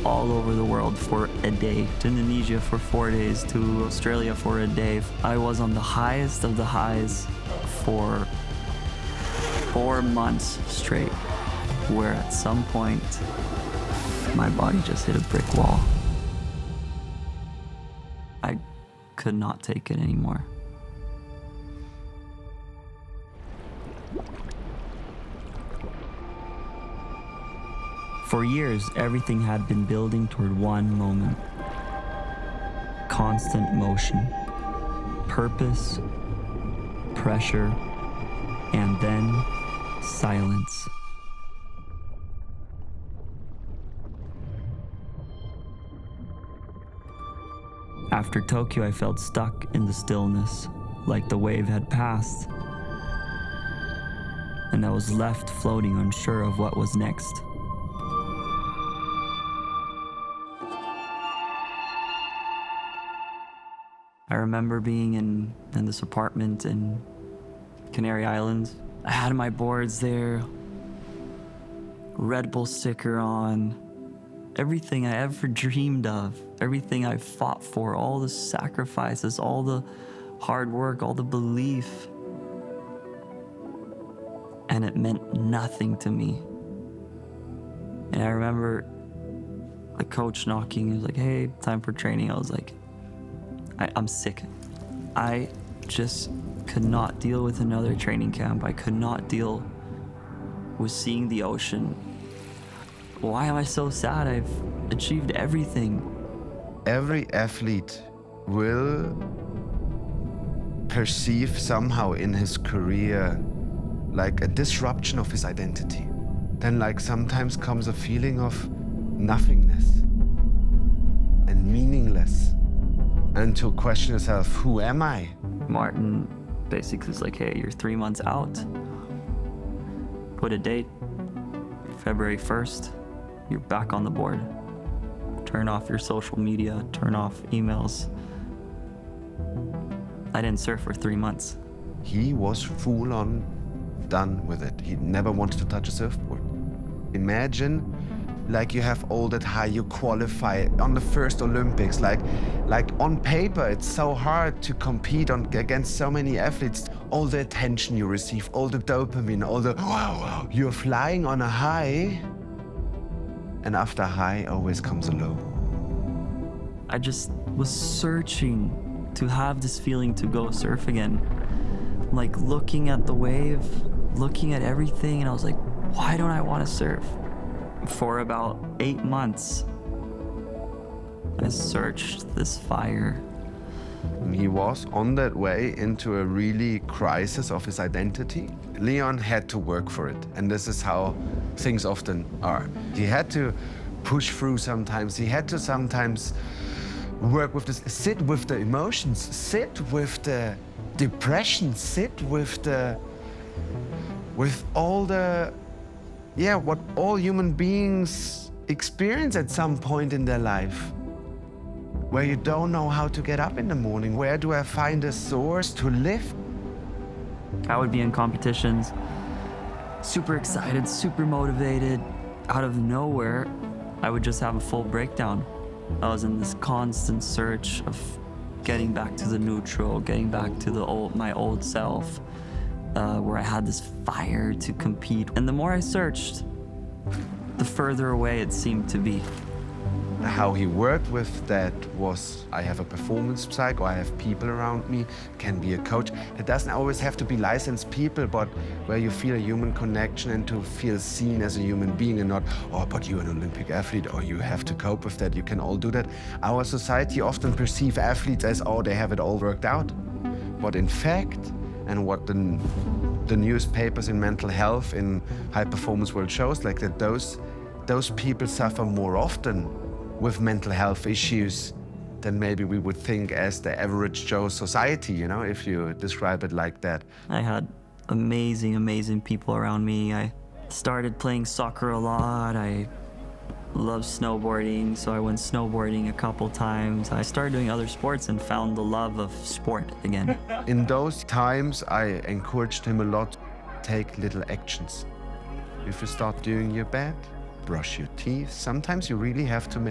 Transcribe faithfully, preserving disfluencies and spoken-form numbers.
all over the world for a day, to Indonesia for four days, to Australia for a day. I was on the highest of the highs for four months straight, where at some point, my body just hit a brick wall. I could not take it anymore. For years, everything had been building toward one moment. Constant motion, purpose, pressure, and then silence. After Tokyo, I felt stuck in the stillness, like the wave had passed, and I was left floating unsure of what was next. I remember being in, in this apartment in Canary Islands. I had my boards there, Red Bull sticker on, everything I ever dreamed of, everything I fought for, all the sacrifices, all the hard work, all the belief. And it meant nothing to me. And I remember the coach knocking, he was like, hey, time for training. I was like, I, I'm sick. I just could not deal with another training camp. I could not deal with seeing the ocean. Why am I so sad? I've achieved everything. Every athlete will perceive somehow in his career like a disruption of his identity. Then like sometimes comes a feeling of nothingness and meaningless. And to question yourself, who am I? Martin basically is like, hey, you're three months out. Put a date, February first, you're back on the board. Turn off your social media, turn off emails. I didn't surf for three months. He was full on done with it. He never wanted to touch a surfboard. Imagine like you have all that high, you qualify on the first Olympics. Like, like on paper, it's so hard to compete on, against so many athletes. All the attention you receive, all the dopamine, all the wow, wow. You're flying on a high, and after high always comes a low. I just was searching to have this feeling to go surf again. Like looking at the wave, looking at everything, and I was like, why don't I want to surf? For about eight months, I searched this fire. And he was on that way into a really crisis of his identity. Leon had to work for it, and this is how things often are. He had to push through sometimes. He had to sometimes work with this, sit with the emotions, sit with the depression, sit with the, with all the, yeah, what all human beings experience at some point in their life, where you don't know how to get up in the morning. Where do I find a source to live? I would be in competitions, super excited, super motivated. Out of nowhere, I would just have a full breakdown. I was in this constant search of getting back to the neutral, getting back to the old, my old self. Uh, where I had this fire to compete. And the more I searched, the further away it seemed to be. How he worked with that was, I have a performance psych, or I have people around me, can be a coach. It doesn't always have to be licensed people, but where you feel a human connection and to feel seen as a human being and not, oh, but you're an Olympic athlete, or you have to cope with that, you can all do that. Our society often perceive athletes as, oh, they have it all worked out. But in fact, and what the, the newspapers in mental health in high performance world shows, like that those, those people suffer more often with mental health issues than maybe we would think as the average Joe society, you know, if you describe it like that. I had amazing, amazing people around me. I started playing soccer a lot. I love snowboarding, so I went snowboarding a couple times. I started doing other sports and found the love of sport again. In those times, I encouraged him a lot, take little actions. If you start doing your bed, brush your teeth, sometimes you really have to make